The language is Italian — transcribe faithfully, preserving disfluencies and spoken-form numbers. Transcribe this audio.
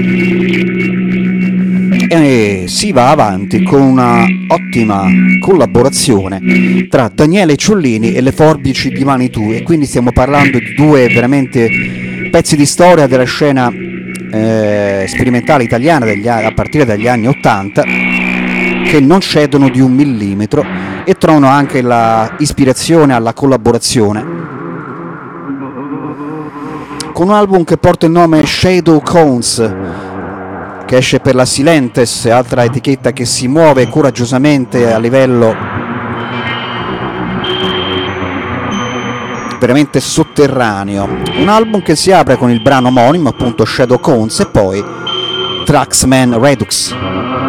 E si va avanti con una ottima collaborazione tra Daniele Ciollini e le Forbici di Manitou, e quindi stiamo parlando di due veramente pezzi di storia della scena eh, sperimentale italiana degli, a partire dagli anni ottanta, che non cedono di un millimetro e trovano anche la ispirazione alla collaborazione con un album che porta il nome Shadow Cones, che esce per la Silentes, altra etichetta che si muove coraggiosamente a livello veramente sotterraneo. Un album che si apre con il brano omonimo, appunto Shadow Cones, e poi Traxman Redux.